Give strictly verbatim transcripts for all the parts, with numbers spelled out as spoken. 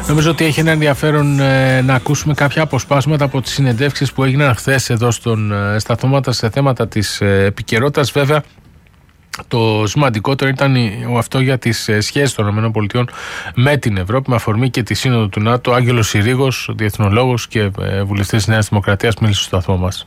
Νομίζω ότι έχει ένα ενδιαφέρον ε, να ακούσουμε κάποια αποσπάσματα από τις συνεντεύξεις που έγιναν χθες εδώ στον ε, Σταθώματα σε θέματα της ε, επικαιρότητας. Βέβαια, το σημαντικότερο ήταν αυτό για τις ε, σχέσεις των ΗΠΑ με την Ευρώπη, με αφορμή και τη Σύνοδο του ΝΑΤΟ. Άγγελος Συρίγος, διεθνολόγος και ε, βουλευτής της Νέας Δημοκρατίας, μίλησε στο σταθμό μας.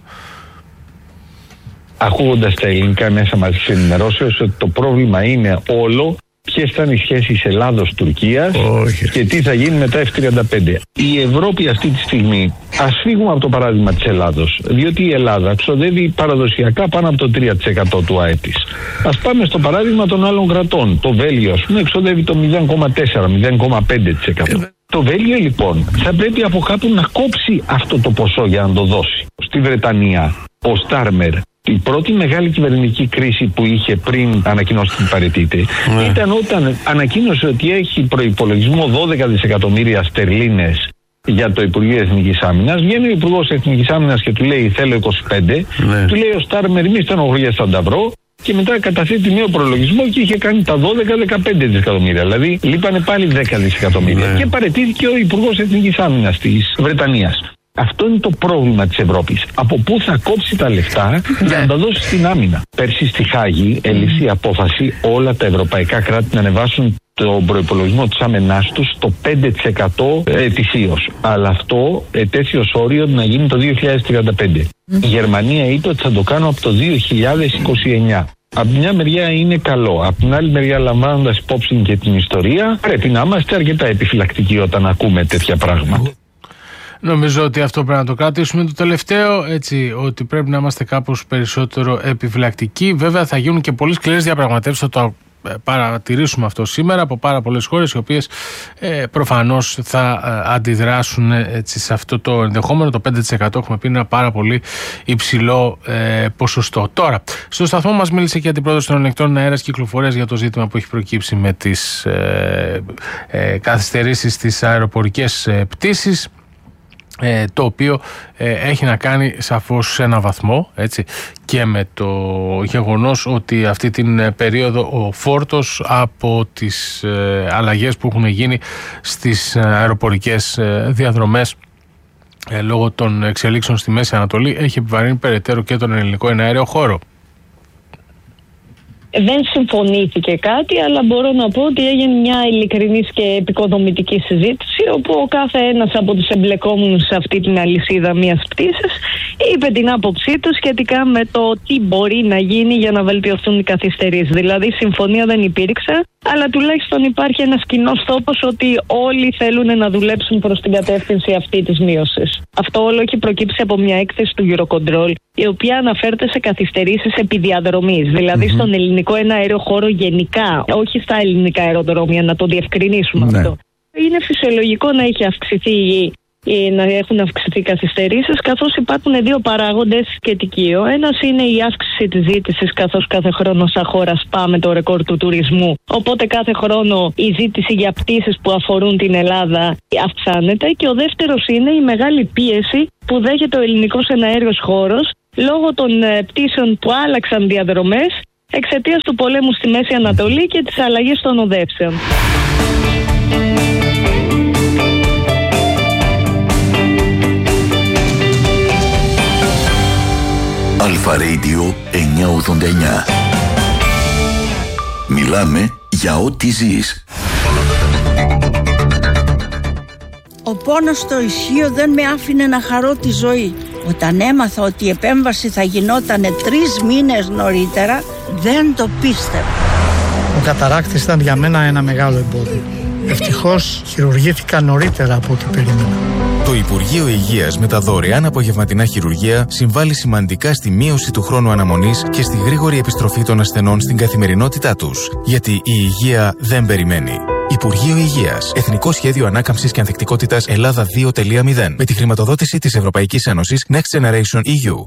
Ακούγοντας τα ελληνικά μέσα μαζικής ενημερώσεως, ότι το πρόβλημα είναι όλο ποιες ήταν οι σχέσεις Ελλάδος-Τουρκίας και τι θα γίνει με τα εφ τριάντα πέντε. Η Ευρώπη αυτή τη στιγμή, ας φύγουμε από το παράδειγμα της Ελλάδος, διότι η Ελλάδα ξοδεύει παραδοσιακά πάνω από το τρία τοις εκατό του ΑΕΠ της. Ας πάμε στο παράδειγμα των άλλων κρατών. Το Βέλγιο, ας πούμε, ξοδεύει το μηδέν κόμμα τέσσερα με μηδέν κόμμα πέντε τοις εκατό. Το Βέλγιο λοιπόν θα πρέπει από κάπου να κόψει αυτό το ποσό για να το δώσει. Στη Βρετανία, ο Στάρμερ, η πρώτη μεγάλη κυβερνητική κρίση που είχε πριν ανακοινώσει την παραιτείται, ναι, ήταν όταν ανακοίνωσε ότι έχει προϋπολογισμό δώδεκα δισεκατομμύρια στερλίνες για το Υπουργείο Εθνικής Άμυνας. Βγαίνει ο Υπουργός Εθνικής Άμυνας και του λέει θέλω είκοσι πέντε, ναι, του λέει ο Στάρμερ μη στενοχωριέσαι θα τα βρω, και μετά καταθέτει νέο προλογισμό και είχε κάνει τα δώδεκα δεκαπέντε δισεκατομμύρια. Δηλαδή λείπανε πάλι δέκα δισεκατομμύρια, ναι, και παραιτήθηκε ο Υπουργός Εθνικής Άμυνας της Βρετανίας. Αυτό είναι το πρόβλημα της Ευρώπης. Από πού θα κόψει τα λεφτά για να τα δώσει στην άμυνα. Πέρσι στη Χάγη ελήφθη η απόφαση όλα τα ευρωπαϊκά κράτη να ανεβάσουν τον προϋπολογισμό της άμυνας τους στο πέντε τοις εκατό ετησίως. Αλλά αυτό ετέθη ως όριο να γίνει το δύο χιλιάδες τριάντα πέντε. Η Γερμανία είπε ότι θα το κάνω από το δύο χιλιάδες είκοσι εννιά. Από μια μεριά είναι καλό. Από την άλλη μεριά, λαμβάνοντας υπόψη και την ιστορία, πρέπει να είμαστε αρκετά επιφυλακτικοί όταν ακούμε τέτοια πράγματα. Νομίζω ότι αυτό πρέπει να το κρατήσουμε. Το τελευταίο, έτσι, ότι πρέπει να είμαστε κάπως περισσότερο επιφυλακτικοί. Βέβαια, θα γίνουν και πολύ σκληρές διαπραγματεύσεις, θα το παρατηρήσουμε αυτό σήμερα, από πάρα πολλές χώρες, οι οποίες ε, προφανώς θα ε, αντιδράσουν έτσι, σε αυτό το ενδεχόμενο. Το πέντε τοις εκατό έχουμε πει είναι ένα πάρα πολύ υψηλό ε, ποσοστό. Τώρα, στο σταθμό μας μίλησε και η αντιπρόεδρος των ελεγκτών αέρας κυκλοφορίας για το ζήτημα που έχει προκύψει με τις ε, ε, καθυστερήσεις στις αεροπορικές ε, πτήσεις. Ε, το οποίο ε, έχει να κάνει σαφώς σε ένα βαθμό, έτσι, και με το γεγονός ότι αυτή την ε, περίοδο ο φόρτος από τις ε, αλλαγές που έχουν γίνει στις αεροπορικές ε, διαδρομές ε, λόγω των εξελίξεων στη Μέση Ανατολή έχει επιβαρύνει περαιτέρω και τον ελληνικό εναέριο χώρο. Δεν συμφωνήθηκε κάτι, αλλά μπορώ να πω ότι έγινε μια ειλικρινής και επικοδομητική συζήτηση, όπου ο κάθε ένας από τους εμπλεκόμενους σε αυτή την αλυσίδα μιας πτήσης είπε την άποψή του σχετικά με το τι μπορεί να γίνει για να βελτιωθούν οι καθυστερήσεις. Δηλαδή, συμφωνία δεν υπήρξε, αλλά τουλάχιστον υπάρχει ένας κοινός τόπος ότι όλοι θέλουν να δουλέψουν προς την κατεύθυνση αυτή της μείωσης. Αυτό όλο έχει προκύψει από μια έκθεση του Eurocontrol, η οποία αναφέρεται σε καθυστερήσεις επί διαδρομής, δηλαδή mm-hmm. στον ελληνικό εναέριο χώρο γενικά, όχι στα ελληνικά αεροδρόμια, να το διευκρινίσουμε ναι. αυτό. Είναι φυσιολογικό να έχει αυξηθεί ή να έχουν αυξηθεί καθυστερήσεις, καθώς υπάρχουν δύο παράγοντες σχετικοί. Ένας είναι η αύξηση της ζήτησης, καθώς κάθε χρόνο σαν χώρα σπάμε το ρεκόρ του τουρισμού. Οπότε κάθε χρόνο η ζήτηση για πτήσεις που αφορούν την Ελλάδα αυξάνεται. Και ο δεύτερος είναι η μεγάλη πίεση που δέχεται ο ελληνικός εναέριος χώρος λόγω των πτήσεων που άλλαξαν διαδρομές εξαιτίας του πολέμου στη Μέση Ανατολή και της αλλαγής των οδεύσεων. Αλφα Radio εννιακόσια ογδόντα εννιά. Μιλάμε για ό,τι ζεις. Ο πόνος στο ισχύο δεν με άφηνε να χαρώ τη ζωή. Όταν έμαθα ότι η επέμβαση θα γινότανε τρεις μήνες νωρίτερα, δεν το πίστευα. Ο καταράκτης ήταν για μένα ένα μεγάλο εμπόδιο. Ευτυχώς χειρουργήθηκα νωρίτερα από ό,τι περίμενα. Το Υπουργείο Υγείας με τα δωρεάν απογευματινά χειρουργεία συμβάλλει σημαντικά στη μείωση του χρόνου αναμονής και στη γρήγορη επιστροφή των ασθενών στην καθημερινότητά τους. Γιατί η υγεία δεν περιμένει. Υπουργείο Υγείας. Εθνικό Σχέδιο Ανάκαμψης και Ανθεκτικότητας Ελλάδα δύο κόμμα μηδέν. Με τη χρηματοδότηση της Ευρωπαϊκής Ένωσης Next Generation ι γιου.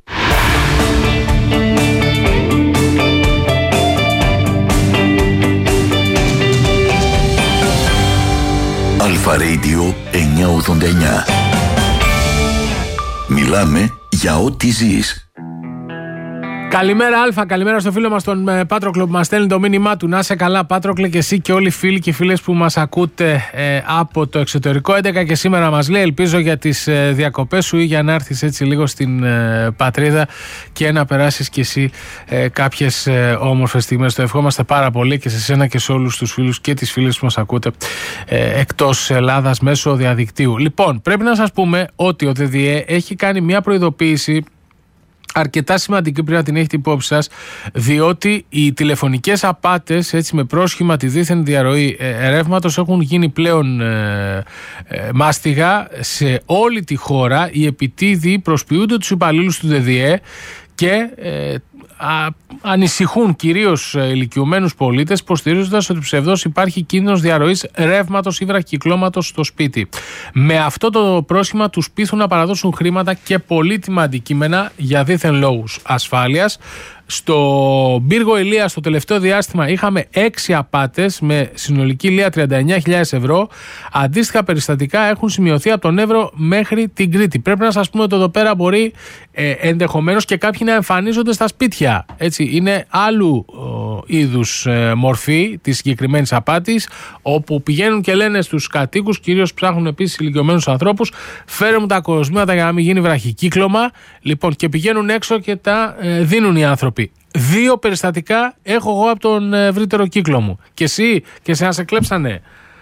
Αλφα Radio εννιακόσια ογδόντα εννιά. Μιλάμε για ό,τι ζεις. Καλημέρα Αλφα, καλημέρα στο φίλο μας τον ε, Πάτροκλο που μας στέλνει το μήνυμά του. Να είσαι καλά Πάτροκλε και εσύ και όλοι οι φίλοι και οι φίλες που μας ακούτε ε, από το εξωτερικό. έντεκα και σήμερα μας λέει, ελπίζω για τις ε, διακοπές σου ή για να έρθεις έτσι λίγο στην ε, πατρίδα και να περάσεις κι εσύ ε, κάποιες ε, όμορφες στιγμές. Το ευχόμαστε πάρα πολύ και σε σένα και σε όλους τους φίλους και τις φίλες που μας ακούτε ε, εκτός Ελλάδας μέσω διαδικτύου. Λοιπόν, πρέπει να σας πούμε ότι ο ΔΔΕ έχει κάνει μια προειδοποίηση αρκετά σημαντική, πρέπει να την έχετε υπόψη σας, διότι οι τηλεφωνικές απάτες έτσι, με πρόσχημα τη δίθεν διαρροή ε, ρεύματος έχουν γίνει πλέον ε, ε, μάστιγα σε όλη τη χώρα. Οι επιτίδιοι προσποιούνται τους υπαλλήλους του ΔΔΕ και ε, α, ανησυχούν κυρίως ηλικιωμένους πολίτες, υποστηρίζοντας ότι ψευδώς υπάρχει κίνδυνος διαρροής ρεύματος ή βραχυκλώματος στο σπίτι. Με αυτό το πρόσχημα τους πείθουν να παραδώσουν χρήματα και πολύτιμα αντικείμενα για δίθεν λόγους ασφάλειας. Στο πύργο Ηλίας το τελευταίο διάστημα είχαμε έξι απάτες με συνολική λία τριάντα εννιά χιλιάδες ευρώ. Αντίστοιχα περιστατικά έχουν σημειωθεί από τον Εύρο μέχρι την Κρήτη. Πρέπει να σας πούμε ότι εδώ πέρα μπορεί ε, ενδεχομένως και κάποιοι να εμφανίζονται στα σπίτια. Έτσι, είναι άλλου ε, είδους ε, μορφή της συγκεκριμένης απάτης, όπου πηγαίνουν και λένε στους κατοίκους, κυρίως ψάχνουν επίσης ηλικιωμένους ανθρώπους, φέρε μου τα κοροσμήματα για να μην γίνει βραχικύκλωμα. Λοιπόν, και πηγαίνουν έξω και τα ε, δίνουν οι άνθρωποι. Δύο περιστατικά έχω εγώ από τον ευρύτερο κύκλο μου. Και εσύ, και σε να σε κλέψανε.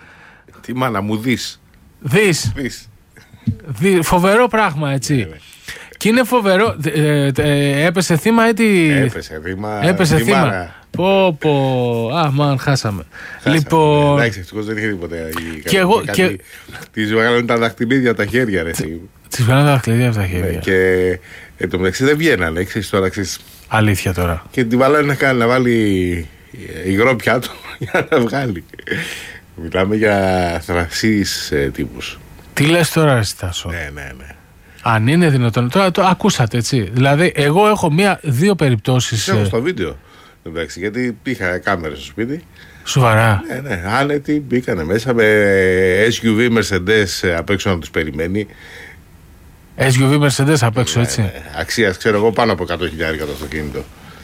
Τι μάνα μου δεις. Δεις. Δεις. Δι, φοβερό πράγμα, έτσι. Ναι, ναι. Και είναι φοβερό. Ε, ε, έπεσε θύμα ή τι. Έπεσε θύμα. Έπεσε θύμα. Πω, πω. Α, μαν, χάσαμε. χάσαμε. Λοιπόν. Εντάξει, ευτυχώς δεν είχε τίποτα. Και εγώ. Και... Τη βγάλανε τα δαχτυλίδια από τα χέρια, ρε. Τη βγάλανε τα δαχτυλίδια από τα χέρια. Ναι, και εν τω μεταξύ δεν βγαίνανε, ξέρεις τώρα, ξέρεις. Αλήθεια τώρα. Και την βάλανε να κάνει, να βάλει υγρό πιάτο για να βγάλει. Μιλάμε για θρασίς ε, τύπους. Τι λες τώρα, Στάσο. Ναι, ναι, ναι. Αν είναι δυνατόν. Τώρα το ακούσατε, έτσι. Δηλαδή, εγώ έχω μία, δύο περιπτώσεις. Έχω στο βίντεο. Εντάξει, γιατί είχα κάμερες στο σπίτι. Σοβαρά. Ναι, ναι. Άνετοι μπήκανε μέσα με ες γιου βι Mercedes απ' έξω να τους περιμένει. ες γιου βι Mercedes απ' έξω, έτσι. Ναι, ναι. Αξίας, ξέρω εγώ, πάνω από εκατό χιλιάδες το αυτοκίνητο.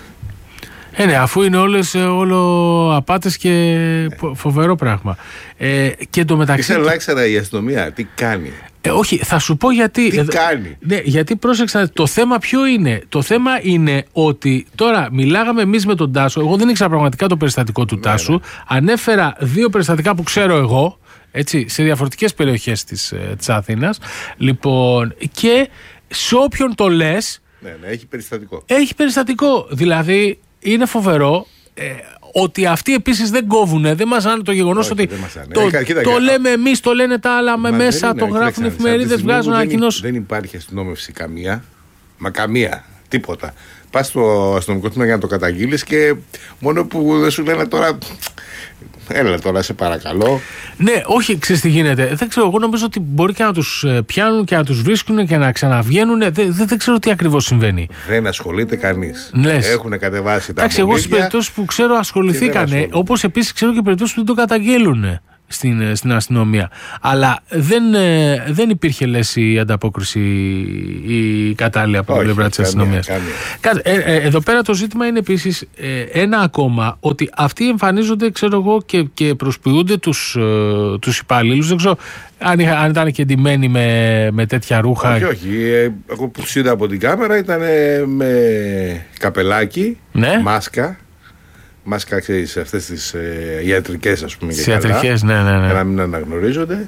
Ε, ναι, αφού είναι όλες όλο απάτες και ναι. Φοβερό πράγμα. Ε, και το μεταξύ. Ήθελα να ήξερα η αστυνομία τι κάνει. Ε, όχι, θα σου πω γιατί. Τι ε, κάνει. Ναι, γιατί πρόσεξα, το θέμα ποιο είναι. Το θέμα είναι ότι τώρα μιλάγαμε εμείς με τον Τάσο. Εγώ δεν ήξερα πραγματικά το περιστατικό του ναι, Τάσου. Ναι. Ανέφερα δύο περιστατικά που ξέρω εγώ. Έτσι, σε διαφορετικές περιοχές της, της Αθήνας. Λοιπόν, και σε όποιον το λες. Ναι, ναι, έχει περιστατικό. Έχει περιστατικό. Δηλαδή, είναι φοβερό ε, ότι αυτοί επίσης δεν κόβουνε. Δεν μαζάνε το γεγονός ότι. Το, ε, κοίτα, το λέμε εμείς, το λένε τα άλλα με μέσα, είναι, το γράφουν εφημερίδες, βγάζουν ανακοινώσεις. Δεν υπάρχει αστυνόμευση καμία. Μα καμία. Τίποτα. Πας στο αστυνομικό τμήμα για να το καταγγείλεις και μόνο που δεν σου λένε τώρα. Έλα τώρα, σε παρακαλώ. Ναι, όχι, ξέρεις τι γίνεται. Δεν ξέρω, εγώ νομίζω ότι μπορεί και να τους πιάνουν και να τους βρίσκουν και να ξαναβγαίνουν. Δεν, δεν, δεν ξέρω τι ακριβώς συμβαίνει. Δεν ασχολείται κανείς. Λες. Έχουν κατεβάσει τα Εντάξει, εγώ στις περιπτώσεις που ξέρω ασχοληθήκανε, όπως επίσης ξέρω και περιπτώσεις που δεν το καταγγέλουν στην, στην αστυνομία. Αλλά δεν, δεν υπήρχε, λες, η ανταπόκριση η κατάλληλη από την πλευρά της αστυνομίας. Ε, ε, εδώ πέρα το ζήτημα είναι επίσης ε, ένα ακόμα, ότι αυτοί εμφανίζονται, ξέρω εγώ, και, και προσποιούνται τους, ε, τους υπαλλήλους. Δεν ξέρω αν, αν ήταν και ντυμένοι με, με τέτοια ρούχα. Όχι, όχι. Ε, εγώ που τους είδα από την κάμερα ήταν με καπελάκι, ναι. μάσκα. Μάσκα, ξέρεις, αυτές τις ε, ιατρικές, ας πούμε. Τις ιατρικές, ναι, ναι, ναι. Για να μην αναγνωρίζονται.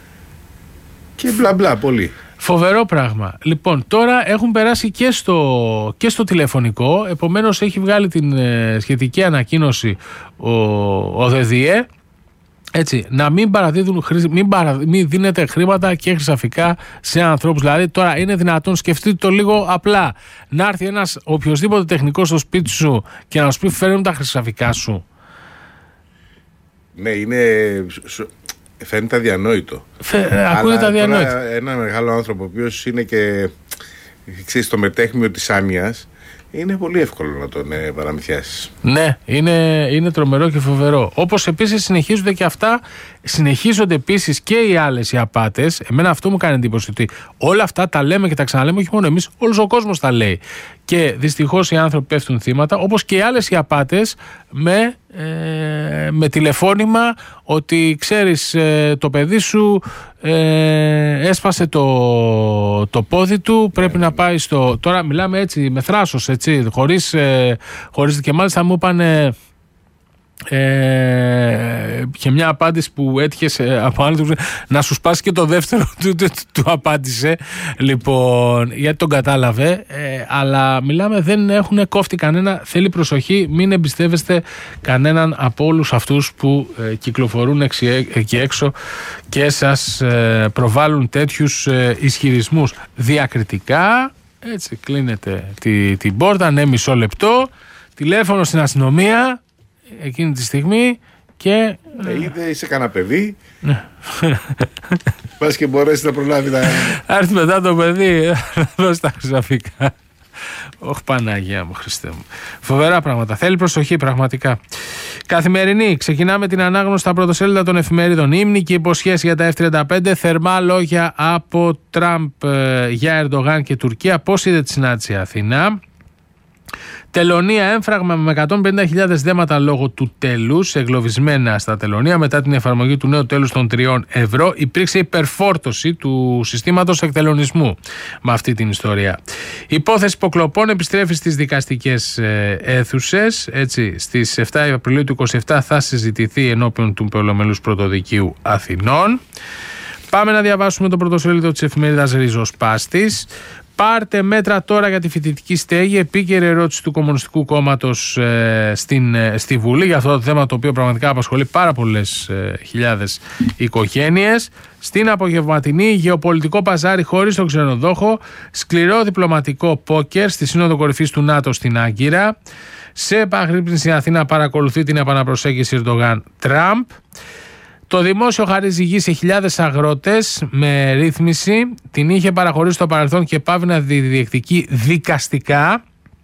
Και μπλα μπλα, πολύ. Φοβερό πράγμα. Λοιπόν, τώρα έχουν περάσει και στο, και στο τηλεφωνικό. Επομένως, έχει βγάλει την ε, σχετική ανακοίνωση ο, ο ΔΔΕ. Έτσι, να μην παραδίδουν, μην, παρα, μην δίνετε χρήματα και χρυσαφικά σε ανθρώπους. Δηλαδή, τώρα είναι δυνατόν, σκεφτείτε το λίγο απλά, να έρθει ένας οποιοσδήποτε τεχνικός στο σπίτι σου και να σου πει φέρνουν τα χρυσαφικά σου. Ναι, είναι. Φαίνεται αδιανόητο. Φε, ακούγεται αδιανόητο. Ένα μεγάλο άνθρωπο, ο οποίος είναι και. Ξέρεις, το μετέχμιο της άνοιας. Είναι πολύ εύκολο να τον ε, παραμυθιάσεις. Ναι, είναι, είναι τρομερό και φοβερό. Όπως επίσης συνεχίζονται και αυτά, συνεχίζονται επίσης και οι άλλες οι απάτες. Εμένα αυτό μου κάνει εντύπωση, ότι όλα αυτά τα λέμε και τα ξαναλέμε, όχι μόνο εμείς, όλος ο κόσμος τα λέει. Και δυστυχώς οι άνθρωποι πέφτουν θύματα, όπως και οι άλλες οι απάτες με, ε, με τηλεφώνημα ότι ξέρεις ε, το παιδί σου ε, έσπασε το, το πόδι του, πρέπει να πάει στο... Τώρα μιλάμε έτσι με θράσος, έτσι, χωρίς, ε, χωρίς και μάλιστα μου είπανε... Ε, και μια απάντηση που έτυχε από άλλο να σου σπάσει και το δεύτερο του, του, του απάντησε λοιπόν, γιατί τον κατάλαβε, ε, αλλά μιλάμε, δεν έχουν κόφτη κανένα, θέλει προσοχή, μην εμπιστεύεστε κανέναν από όλους αυτούς που ε, κυκλοφορούν εξι, εκεί έξω και σας ε, προβάλλουν τέτοιους ε, ισχυρισμούς διακριτικά. Έτσι κλείνετε τη, την πόρτα, ναι, μισό λεπτό, τηλέφωνο στην αστυνομία εκείνη τη στιγμή και... Ε, είδε, είσαι κανένα παιδί. Πας και μπορέσει να προλάβει τα... Άρθει μετά το παιδί, δώσει τα χρυσαφικά. Όχι Παναγία μου, Χριστέ μου. Φοβερά πράγματα. Θέλει προσοχή πραγματικά. Καθημερινή. Ξεκινάμε την ανάγνωση στα πρωτοσέλιδα των εφημερίδων. Ύμνη και υποσχέση για τα εφ τριάντα πέντε. Θερμά λόγια από Τραμπ ε, για Ερντογάν και Τουρκία. Πώς είδε τη συνάντηση Αθήνα. Τελωνία έμφραγμα με εκατόν πενήντα χιλιάδες δέματα λόγω του τέλους, εγκλωβισμένα στα τελωνία μετά την εφαρμογή του νέου τέλους των τριών ευρώ. Υπήρξε υπερφόρτωση του συστήματος εκτελωνισμού με αυτή την ιστορία. Υπόθεση υποκλοπών επιστρέφει στις δικαστικές αίθουσες. Έτσι, στις εφτά Απριλίου του είκοσι επτά θα συζητηθεί ενώπιον του Πολυμελούς Πρωτοδικείου Αθηνών. Πάμε να διαβάσουμε το πρωτοσέλιδο της εφημερίδας Ριζοσπάστης. Πάρτε μέτρα τώρα για τη φοιτητική στέγη. Επίκαιρη ερώτηση του Κομμουνιστικού Κόμματος ε, στην, ε, στη Βουλή για αυτό το θέμα, το οποίο πραγματικά απασχολεί πάρα πολλές ε, χιλιάδες οικογένειες. Στην απογευματινή, γεωπολιτικό παζάρι χωρίς τον ξενοδόχο. Σκληρό διπλωματικό πόκερ στη Σύνοδο Κορυφής του ΝΑΤΟ στην Άγκυρα. Σε επαγρύπνηση Αθήνα παρακολουθεί την επαναπροσέγγιση Ερντογάν-Τραμπ. Το δημόσιο χαρίζει γη σε χιλιάδες αγρότες με ρύθμιση. Την είχε παραχωρήσει στο παρελθόν και πάβει να διεκδικεί δικαστικά.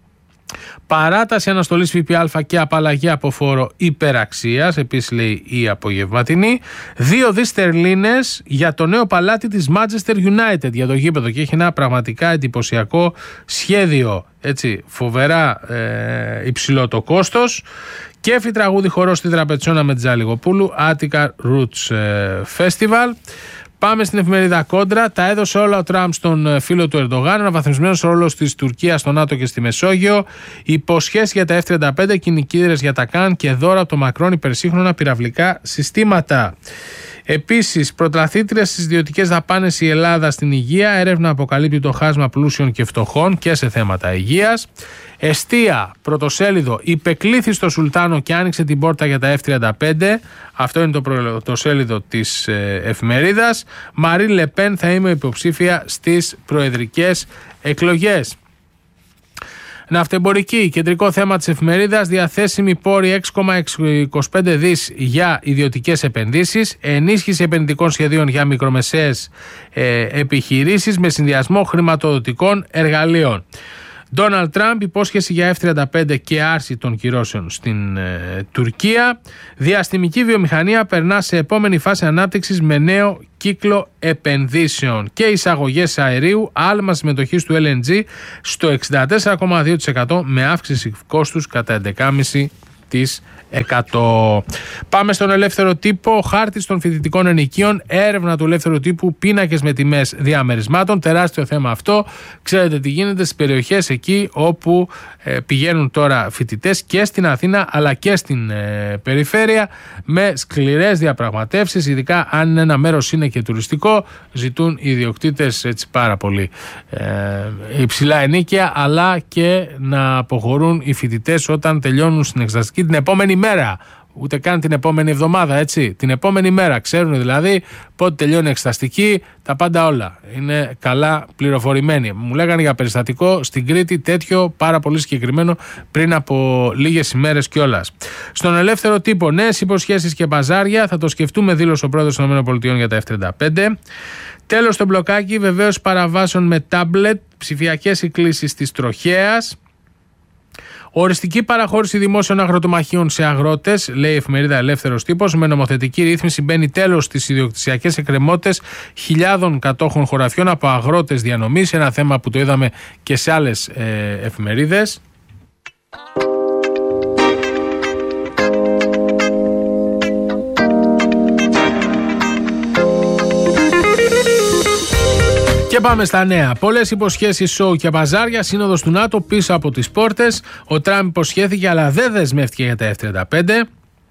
Παράταση αναστολής ΦΠΑ και απαλλαγή από φόρο υπεραξίας, επίσης λέει η απογευματινή. Δύο δις στερλίνες για το νέο παλάτι της Manchester United, για το γήπεδο, και έχει ένα πραγματικά εντυπωσιακό σχέδιο. Έτσι, φοβερά ε, υψηλό το κόστος. Κέφι τραγούδι χορός στη Τραπετσόνα με Τζαλιγοπούλου, Attica Roots Festival. Πάμε στην εφημερίδα Κόντρα. Τα έδωσε όλα ο Τραμπ στον φίλο του Ερντογάν. Αναβαθμισμένος ρόλος της Τουρκίας στο ΝΑΤΟ και στη Μεσόγειο. Υποσχέσεις για τα εφ τριάντα πέντε, κινικίδρες για τα Καν και δώρα από το Μακρόν υπερσύγχρονα πυραυλικά συστήματα. Επίσης, πρωταθλήτρια στις ιδιωτικές δαπάνες η Ελλάδα στην υγεία. Έρευνα αποκαλύπτει το χάσμα πλούσιων και φτωχών και σε θέματα υγείας. Εστία, πρωτοσέλιδο, υπεκλήθη στο Σουλτάνο και άνοιξε την πόρτα για τα εφ τριάντα πέντε. Αυτό είναι το πρωτοσέλιδο της ε, εφημερίδας. Μαρίν Λεπέν θα είμαι υποψήφια στις προεδρικές εκλογές. Ναυτεμπορική, κεντρικό θέμα της εφημερίδας. Διαθέσιμη πόρη έξι κόμμα είκοσι πέντε δις για ιδιωτικές επενδύσεις. Ενίσχυση επενδυτικών σχεδίων για μικρομεσαίες ε, επιχειρήσεις με συνδυασμό χρηματοδοτικών εργαλείων. Ντόναλντ Τραμπ, υπόσχεση για εφ τριάντα πέντε και άρση των κυρώσεων στην ε, Τουρκία. Διαστημική βιομηχανία περνά σε επόμενη φάση ανάπτυξης με νέο κύκλο επενδύσεων. Και εισαγωγές αερίου, άλμα συμμετοχής του ελ εν τζι στο εξήντα τέσσερα κόμμα δύο τοις εκατό με αύξηση κόστους κατά έντεκα κόμμα πέντε τοις εκατό. Πάμε στον ελεύθερο τύπο. Χάρτης των φοιτητικών ενοικίων. Έρευνα του ελεύθερου τύπου. Πίνακες με τιμές διαμερισμάτων. Τεράστιο θέμα αυτό. Ξέρετε τι γίνεται στις περιοχές εκεί όπου ε, πηγαίνουν τώρα φοιτητές και στην Αθήνα αλλά και στην ε, περιφέρεια με σκληρές διαπραγματεύσεις. Ειδικά αν ένα μέρος είναι και τουριστικό, ζητούν οι ιδιοκτήτες έτσι πάρα πολύ ε, υψηλά ενίκαια, αλλά και να αποχωρούν οι φοιτητές όταν τελειώνουν στην εξεταστική την επόμενη μέρα. Ούτε καν την επόμενη εβδομάδα, έτσι. Την επόμενη μέρα. Ξέρουν δηλαδή πότε τελειώνει η εξεταστική, τα πάντα όλα. Είναι καλά πληροφορημένοι. Μου λέγανε για περιστατικό στην Κρήτη τέτοιο πάρα πολύ συγκεκριμένο πριν από λίγες ημέρες κιόλας. Στον ελεύθερο τύπο, νέες υποσχέσεις και μπαζάρια. Θα το σκεφτούμε, δήλωσε ο πρόεδρος των ΗΠΑ για τα εφ τριάντα πέντε. Τέλος στο μπλοκάκι, βεβαίως παραβάσεων με τάμπλετ, ψηφιακές εκκλήσεις της τροχέας. Οριστική παραχώρηση δημόσιων αγροτομαχίων σε αγρότες, λέει η εφημερίδα Ελεύθερος Τύπος. Με νομοθετική ρύθμιση μπαίνει τέλος στις ιδιοκτησιακές εκκρεμότητες χιλιάδων κατόχων χωραφιών από αγρότες διανομής. Ένα θέμα που το είδαμε και σε άλλες ε, εφημερίδες. Και πάμε στα νέα. Πολλές υποσχέσεις, σοου και παζάρια. Σύνοδος του ΝΑΤΟ πίσω από τις πόρτες. Ο Τραμπ υποσχέθηκε αλλά δεν δεσμεύτηκε για τα εφ τριάντα πέντε.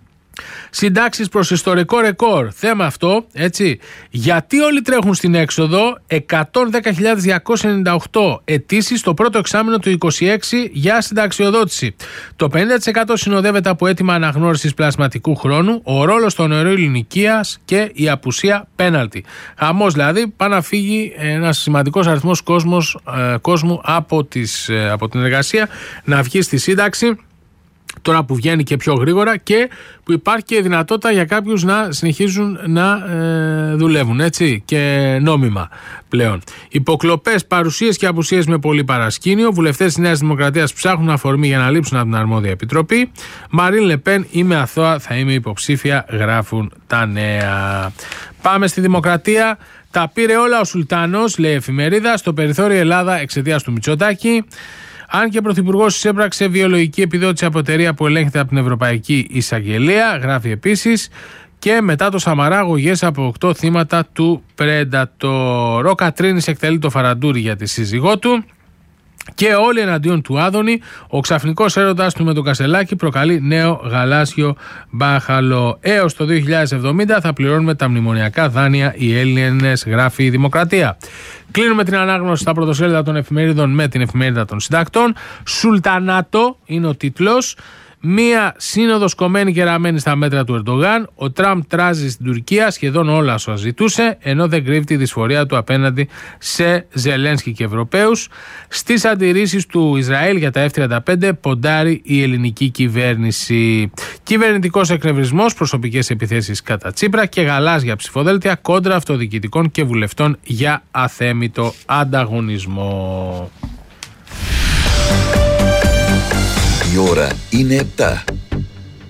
Συντάξεις προς ιστορικό ρεκόρ. Θέμα αυτό, έτσι. Γιατί όλοι τρέχουν στην έξοδο? εκατόν δέκα χιλιάδες διακόσιες ενενήντα οκτώ αιτήσεις το πρώτο εξάμηνο του είκοσι έξι για συνταξιοδότηση. Το πενήντα τοις εκατό συνοδεύεται από αίτημα αναγνώρισης πλασματικού χρόνου, ο ρόλος των νεωρών ηλικίας και η απουσία πέναλτι. Χαμός δηλαδή, πάει να φύγει ένας σημαντικός αριθμός κόσμος, ε, κόσμου από, τις, ε, από την εργασία, να βγει στη σύνταξη. Τώρα που βγαίνει και πιο γρήγορα και που υπάρχει και δυνατότητα για κάποιους να συνεχίζουν να ε, δουλεύουν, έτσι, και νόμιμα πλέον. Υποκλοπές, παρουσίες και απουσίες με πολύ παρασκήνιο. Βουλευτές της Νέας Δημοκρατίας ψάχνουν αφορμή για να λείψουν από την αρμόδια επιτροπή. Μαρίν Λεπέν, είμαι αθώα, θα είμαι υποψήφια, γράφουν τα νέα. Πάμε στη Δημοκρατία. Τα πήρε όλα ο Σουλτάνος, λέει η εφημερίδα, στο περιθώριο Ελλάδα εξαιτίας του Μητσοτάκη. Αν και ο Πρωθυπουργός εισέπραξε βιολογική επιδότηση από εταιρεία που ελέγχεται από την Ευρωπαϊκή Εισαγγελία, γράφει επίσης, και μετά το Σαμαρά αγωγές από οκτώ θύματα του Predator. Ο Κατρίνης εκτελεί το φαραντούρι για τη σύζυγό του. Και όλοι εναντίον του Άδωνη. Ο ξαφνικός έρωτας του με τον Κασελάκη προκαλεί νέο γαλάζιο μπάχαλο. Έως το δύο χιλιάδες εβδομήντα θα πληρώνουμε τα μνημονιακά δάνεια οι Έλληνες, γράφει η Δημοκρατία. Κλείνουμε την ανάγνωση στα πρωτοσέλιδα των εφημερίδων με την εφημερίδα των συντακτών. Σουλτανάτο είναι ο τίτλος. Μία σύνοδος κομμένη και ραμμένη στα μέτρα του Ερντογάν. Ο Τραμπ τράζει στην Τουρκία σχεδόν όλα όσα ζητούσε, ενώ δεν κρύβει τη δυσφορία του απέναντι σε Ζελένσκι και Ευρωπαίους. Στις αντιρρήσεις του Ισραήλ για τα εφ τριάντα πέντε ποντάρει η ελληνική κυβέρνηση. Κυβερνητικός εκνευρισμός, προσωπικές επιθέσεις κατά Τσίπρα και γαλάζια ψηφοδέλτια κόντρα αυτοδιοικητικών και βουλευτών για αθέμητο ανταγωνισμό. Η ώρα είναι επτά.